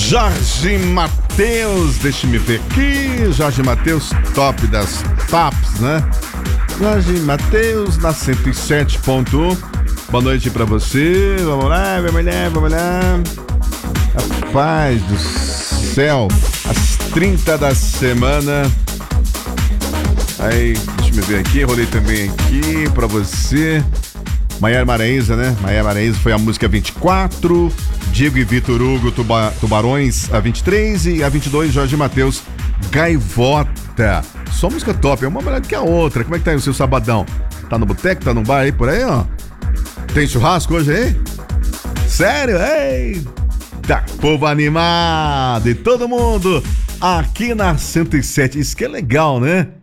Jorge Mateus, deixa-me ver aqui. Jorge Mateus, top das tops, né? Jorge Mateus na 107.1. Boa noite pra você. Vamos lá, vamos lá. Rapaz do céu, as 30 da semana. Aí, deixa eu ver aqui, rolei também aqui pra você. Maiara Maraíza, né? Maiara Maraíza foi a música 24. Diego e Vitor Hugo, Tubarões, a 23. E a 22, Jorge Mateus, Gaivota. Só música top, é uma melhor que a outra. Como é que tá aí o seu sabadão? Tá no boteco, tá no bar aí, por aí, ó? Tem churrasco hoje aí? Sério? Eita, povo animado! E todo mundo aqui na 107. Isso que é legal, né?